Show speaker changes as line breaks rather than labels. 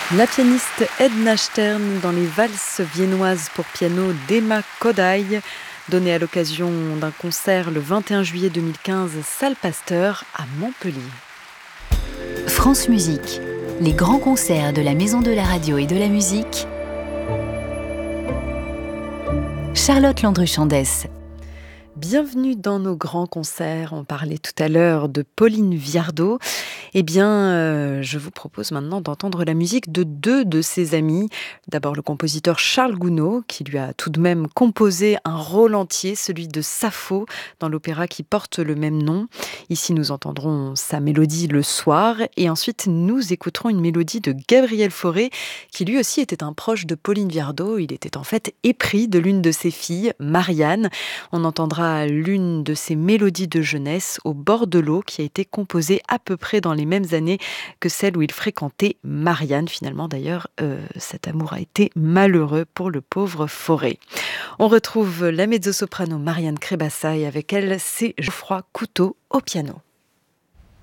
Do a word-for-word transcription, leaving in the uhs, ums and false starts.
La pianiste Edna Stern dans les valses viennoises pour piano d'Emma Kodály, donnée à l'occasion d'un concert le vingt et un juillet deux mille quinze, salle Pasteur à Montpellier.
France Musique, les grands concerts de la Maison de la Radio et de la Musique. Charlotte Landru-Chandès.
Bienvenue dans nos grands concerts. On parlait tout à l'heure de Pauline Viardot. Eh bien, euh, je vous propose maintenant d'entendre la musique de deux de ses amis. D'abord le compositeur Charles Gounod, qui lui a tout de même composé un rôle entier, celui de Sappho, dans l'opéra qui porte le même nom. Ici, nous entendrons sa mélodie le soir, et ensuite nous écouterons une mélodie de Gabriel Fauré, qui lui aussi était un proche de Pauline Viardot. Il était en fait épris de l'une de ses filles, Marianne. On entendra l'une de ses mélodies de jeunesse, Au bord de l'eau, qui a été composée à peu près dans les mêmes années que celle où il fréquentait Marianne. Finalement, d'ailleurs, euh, cet amour a été malheureux pour le pauvre Fauré. On retrouve la mezzo-soprano Marianne Crébassat et avec elle, c'est Geoffroy Couteau au piano.